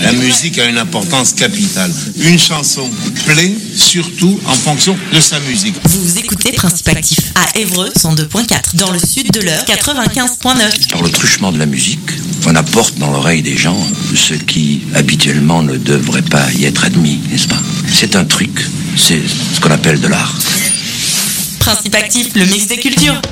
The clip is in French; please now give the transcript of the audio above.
La musique a une importance capitale. Une chanson plaît surtout en fonction de sa musique. Vous écoutez Principe Actif à Évreux 102.4, dans le sud de l'Eure 95.9. Par le truchement de la musique, on apporte dans l'oreille des gens ce qui habituellement ne devrait pas y être admis, n'est-ce pas? C'est un truc, c'est ce qu'on appelle de l'art. Principe Actif, le mix des cultures.